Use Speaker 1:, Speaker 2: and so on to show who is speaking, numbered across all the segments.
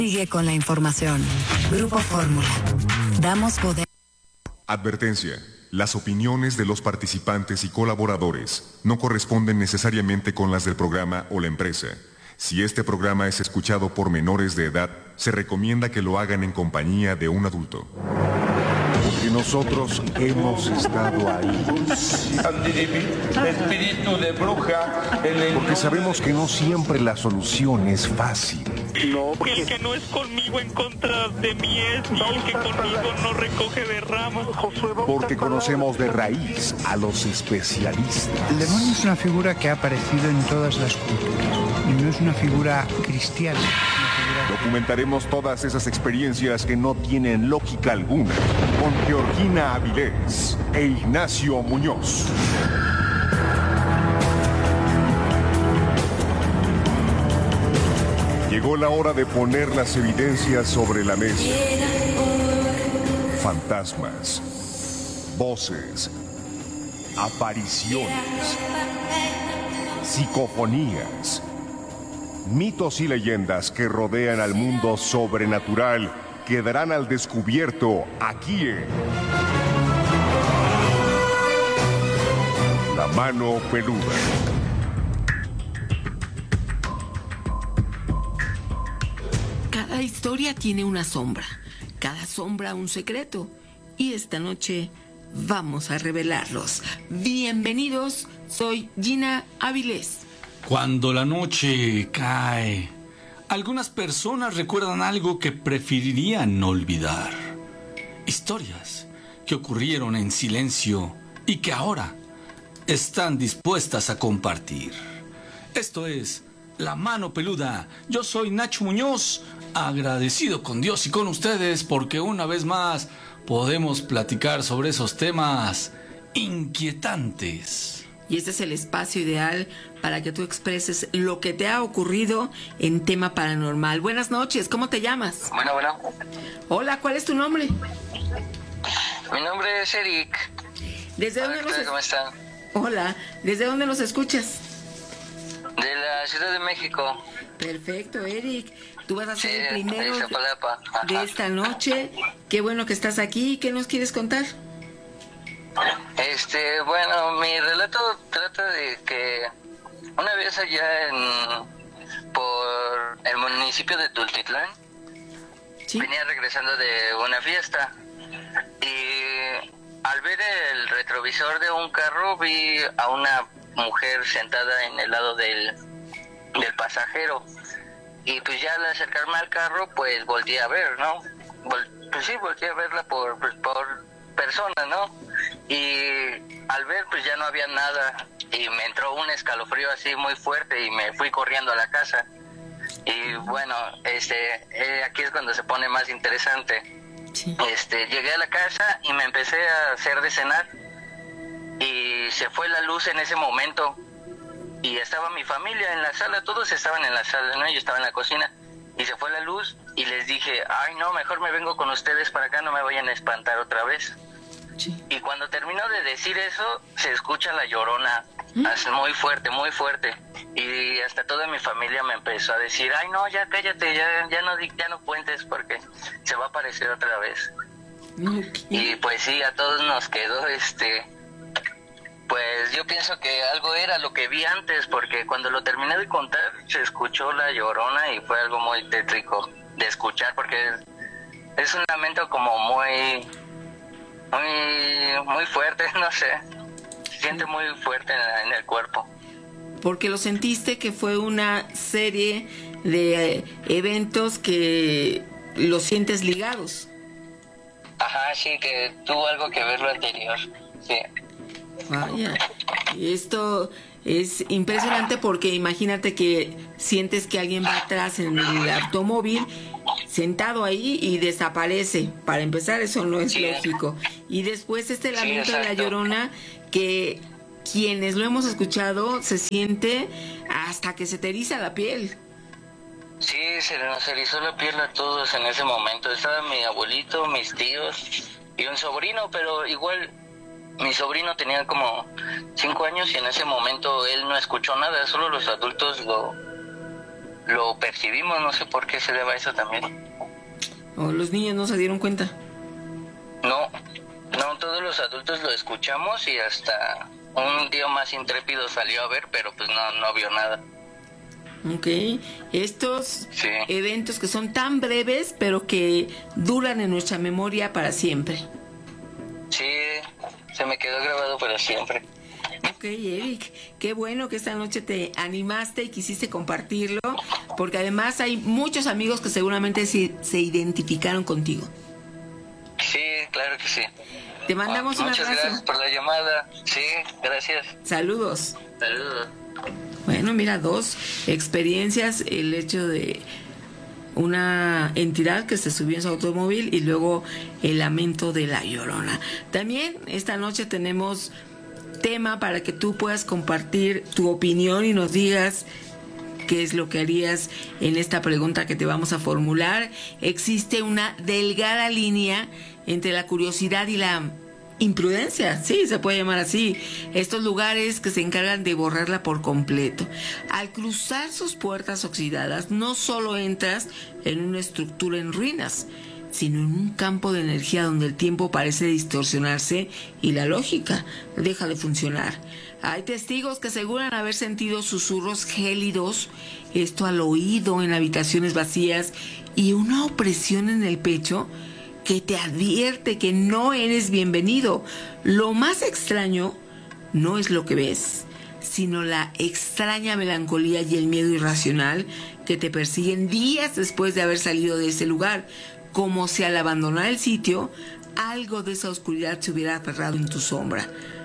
Speaker 1: Sigue con la información. Grupo Fórmula. Damos poder.
Speaker 2: Advertencia. Las opiniones de los participantes y colaboradores no corresponden necesariamente con las del programa o la empresa. Si este programa es escuchado por menores de edad, se recomienda que lo hagan en compañía de un adulto.
Speaker 3: Porque nosotros hemos estado ahí.
Speaker 4: Espíritu de bruja.
Speaker 3: Porque sabemos que no siempre la solución es fácil.
Speaker 4: No,
Speaker 5: El que no es conmigo en contra de mí es, y el que conmigo no recoge de ramas.
Speaker 3: Porque conocemos de raíz a los especialistas.
Speaker 6: El demonio es una figura que ha aparecido en todas las culturas y no es una figura cristiana.
Speaker 3: Documentaremos todas esas experiencias que no tienen lógica alguna con Georgina Avilés e Ignacio Muñoz. Llegó la hora de poner las evidencias sobre la mesa. Fantasmas, voces, apariciones, psicofonías, mitos y leyendas que rodean al mundo sobrenatural quedarán al descubierto aquí en La Mano Peluda.
Speaker 7: Cada historia tiene una sombra, cada sombra un secreto, y esta noche vamos a revelarlos. Bienvenidos, soy Gina Avilés.
Speaker 8: Cuando la noche cae, algunas personas recuerdan algo que preferirían no olvidar. Historias que ocurrieron en silencio y que ahora están dispuestas a compartir. Esto es La Mano Peluda. Yo soy Nacho Muñoz, agradecido con Dios y con ustedes porque una vez más podemos platicar sobre esos temas inquietantes.
Speaker 7: Y este es el espacio ideal para que tú expreses lo que te ha ocurrido en tema paranormal. Buenas noches, ¿cómo te llamas?
Speaker 9: Bueno.
Speaker 7: Hola, ¿cuál es tu nombre?
Speaker 9: Mi nombre es Eric.
Speaker 7: ¿Desde dónde nos
Speaker 9: ¿Cómo están?
Speaker 7: Hola, ¿desde dónde nos escuchas?
Speaker 9: De la Ciudad de México.
Speaker 7: Perfecto, Eric. Tú vas a ser el
Speaker 9: de
Speaker 7: primero
Speaker 9: Iztapalapa.
Speaker 7: de esta noche. Qué bueno que estás aquí. ¿Qué nos quieres contar?
Speaker 9: Bueno, mi relato trata de que una vez allá por el municipio de Tultitlán,
Speaker 7: ¿sí?
Speaker 9: Venía regresando de una fiesta y al ver el retrovisor de un carro vi a una mujer sentada en el lado del pasajero, y pues ya al acercarme al carro pues volteé a ver, ¿no? Volteé a verla por persona, ¿no? Y al ver pues ya no había nada y me entró un escalofrío así muy fuerte y me fui corriendo a la casa. Y bueno, aquí es cuando se pone más interesante.
Speaker 7: Sí.
Speaker 9: Llegué a la casa y me empecé a hacer de cenar y se fue la luz en ese momento y estaba mi familia en la sala, todos estaban en la sala, ¿no? Yo estaba en la cocina y se fue la luz y les dije, ay no, mejor me vengo con ustedes para acá, no me vayan a espantar otra vez.
Speaker 7: Sí.
Speaker 9: Y cuando terminó de decir eso, se escucha la llorona, muy fuerte, y hasta toda mi familia me empezó a decir, ay no, ya cállate, ya no cuentes porque se va a aparecer otra vez.
Speaker 7: Okay.
Speaker 9: Y pues sí, a todos nos quedó pues yo pienso que algo era lo que vi antes, porque cuando lo terminé de contar se escuchó la llorona y fue algo muy tétrico de escuchar, porque es un lamento como muy fuerte, no sé, se siente muy fuerte en el cuerpo.
Speaker 7: Porque lo sentiste que fue una serie de eventos que los sientes ligados.
Speaker 9: Ajá, sí, que tuvo algo que ver lo anterior, sí.
Speaker 7: Vaya, esto es impresionante porque imagínate que sientes que alguien va atrás en el automóvil, sentado ahí y desaparece. Para empezar, eso no es lógico. Y después lamento de la llorona, que quienes lo hemos escuchado se siente hasta que se te eriza la piel.
Speaker 9: Sí, se nos erizó la piel a todos en ese momento. Estaba mi abuelito, mis tíos y un sobrino, pero igual mi sobrino tenía como 5 años y en ese momento él no escuchó nada, solo los adultos lo percibimos, no sé por qué se deba eso también.
Speaker 7: ¿O los niños no se dieron cuenta?
Speaker 9: No, todos los adultos lo escuchamos y hasta un tío más intrépido salió a ver, pero pues no vio nada.
Speaker 7: Ok, estos
Speaker 9: Sí.
Speaker 7: eventos que son tan breves, pero que duran en nuestra memoria para siempre.
Speaker 9: Sí, se me quedó grabado para siempre.
Speaker 7: Ok, Eric, qué bueno que esta noche te animaste y quisiste compartirlo, porque además hay muchos amigos que seguramente se identificaron contigo.
Speaker 9: Sí, claro que sí.
Speaker 7: Te mandamos un
Speaker 9: Muchas
Speaker 7: abrazo.
Speaker 9: gracias por la llamada. Sí, gracias.
Speaker 7: Saludos.
Speaker 9: Saludos.
Speaker 7: Bueno, mira, 2 experiencias, el hecho de una entidad que se subió en su automóvil y luego el lamento de la Llorona. También esta noche tenemos tema para que tú puedas compartir tu opinión y nos digas qué es lo que harías en esta pregunta que te vamos a formular. Existe una delgada línea entre la curiosidad y la imprudencia, sí, se puede llamar así. Estos lugares que se encargan de borrarla por completo. Al cruzar sus puertas oxidadas, no solo entras en una estructura en ruinas, sino en un campo de energía donde el tiempo parece distorsionarse y la lógica deja de funcionar. Hay testigos que aseguran haber sentido susurros gélidos, esto al oído en habitaciones vacías, y una opresión en el pecho que te advierte que no eres bienvenido. Lo más extraño no es lo que ves, sino la extraña melancolía y el miedo irracional que te persiguen días después de haber salido de ese lugar, como si al abandonar el sitio, algo de esa oscuridad se hubiera aferrado en tu sombra.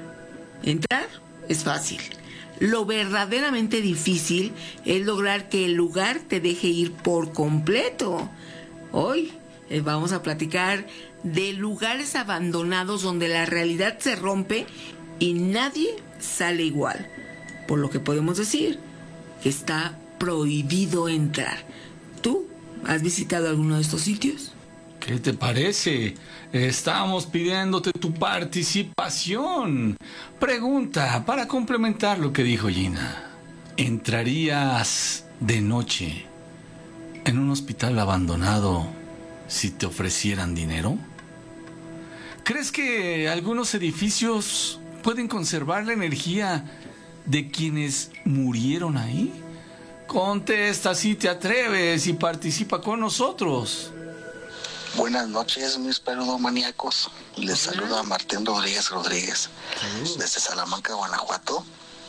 Speaker 7: Entrar es fácil. Lo verdaderamente difícil es lograr que el lugar te deje ir por completo. Hoy vamos a platicar de lugares abandonados donde la realidad se rompe y nadie sale igual. Por lo que podemos decir que está prohibido entrar. ¿Tú has visitado alguno de estos sitios?
Speaker 8: ¿Qué te parece? Estamos pidiéndote tu participación. Pregunta para complementar lo que dijo Gina. ¿Entrarías de noche en un hospital abandonado si te ofrecieran dinero? ¿Crees que algunos edificios pueden conservar la energía de quienes murieron ahí? Contesta si te atreves y participa con nosotros.
Speaker 4: Buenas noches, mis peludomaníacos. Les saluda Martín Rodríguez, desde Salamanca, Guanajuato.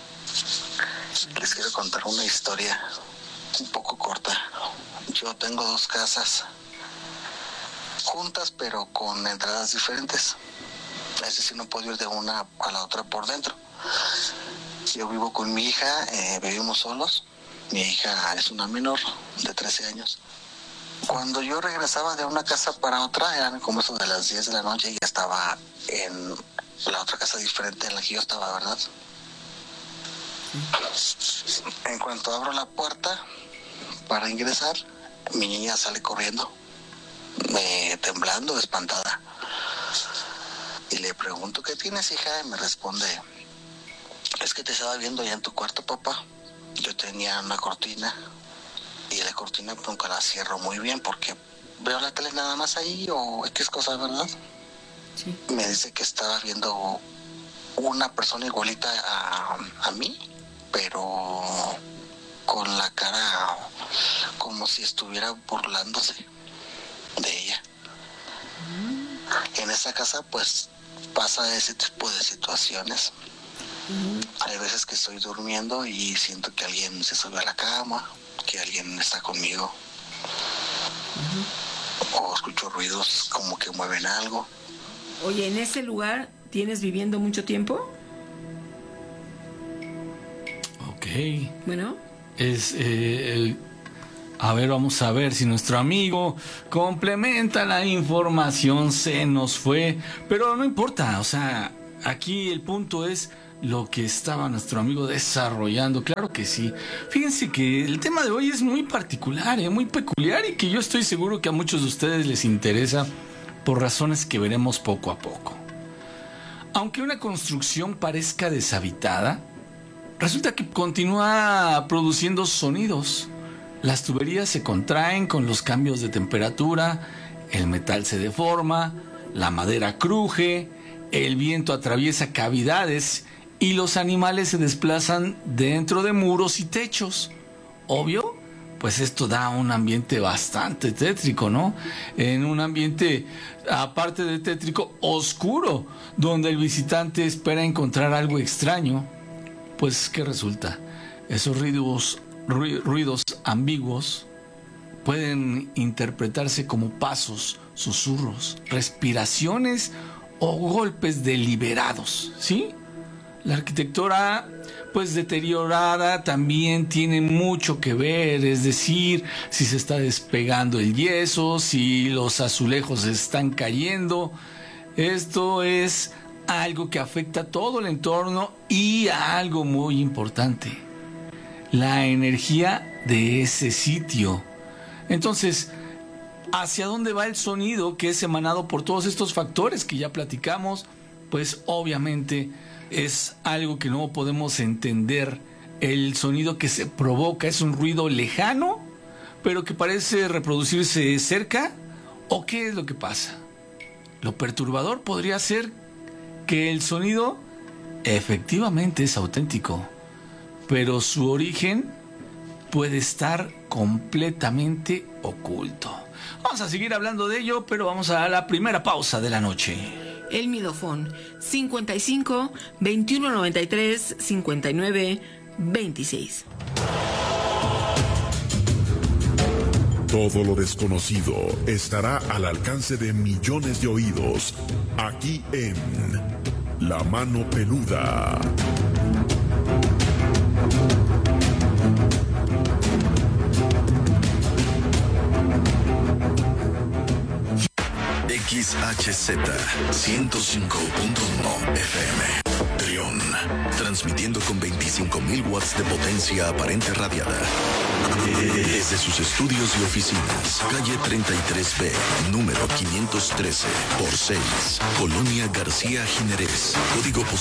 Speaker 4: Les quiero contar una historia un poco corta. Yo tengo 2 casas juntas, pero con entradas diferentes. Es decir, no puedo ir de una a la otra por dentro. Yo vivo con mi hija, vivimos solos. Mi hija es una menor de 13 años. Cuando yo regresaba de una casa para otra, eran como eso de las 10 de la noche y ya estaba en la otra casa diferente en la que yo estaba, ¿verdad? En cuanto abro la puerta para ingresar, mi niña sale corriendo, temblando, espantada. Y le pregunto, ¿qué tienes, hija? Y me responde, es que te estaba viendo allá en tu cuarto, papá. Yo tenía una cortina y la cortina nunca la cierro muy bien porque veo la tele nada más ahí o X cosa, ¿verdad? Sí. Me dice que estaba viendo una persona igualita a mí, pero con la cara como si estuviera burlándose de ella. En esa casa pues pasa ese tipo de situaciones. Hay veces que estoy durmiendo y siento que alguien se sube a la cama, que alguien está conmigo, o escucho ruidos como que mueven algo.
Speaker 7: Oye, ¿en ese lugar tienes viviendo mucho tiempo?
Speaker 8: Ok.
Speaker 7: Bueno.
Speaker 8: A ver, vamos a ver si nuestro amigo complementa la información. Se nos fue, pero no importa, o sea, aquí el punto es lo que estaba nuestro amigo desarrollando. Claro que sí. Fíjense que el tema de hoy es muy particular, muy peculiar, y que yo estoy seguro que a muchos de ustedes les interesa por razones que veremos poco a poco. Aunque una construcción parezca deshabitada, resulta que continúa produciendo sonidos. Las tuberías se contraen con los cambios de temperatura, el metal se deforma, la madera cruje, el viento atraviesa cavidades y los animales se desplazan dentro de muros y techos. Obvio, pues esto da un ambiente bastante tétrico, ¿no? En un ambiente, aparte de tétrico, oscuro, donde el visitante espera encontrar algo extraño. Pues, ¿qué resulta? Esos ruidos ambiguos pueden interpretarse como pasos, susurros, respiraciones o golpes deliberados, ¿sí? La arquitectura, pues deteriorada, también tiene mucho que ver, es decir, si se está despegando el yeso, si los azulejos están cayendo. Esto es algo que afecta todo el entorno y algo muy importante, la energía de ese sitio. Entonces, ¿hacia dónde va el sonido que es emanado por todos estos factores que ya platicamos? Pues obviamente es algo que no podemos entender. El sonido que se provoca es un ruido lejano, pero que parece reproducirse cerca. ¿O qué es lo que pasa? Lo perturbador podría ser que el sonido efectivamente es auténtico, pero su origen puede estar completamente oculto. Vamos a seguir hablando de ello, pero vamos a la primera pausa de la noche.
Speaker 7: El Midofón 55 21 93 59 26.
Speaker 10: Todo lo desconocido estará al alcance de millones de oídos, aquí en La Mano Peluda.
Speaker 11: XHZ 105.1 FM. Trión, transmitiendo con 25.000 watts de potencia aparente radiada. Desde sus estudios y oficinas, calle 33B, número 513, por 6, Colonia García Jiménez, código postal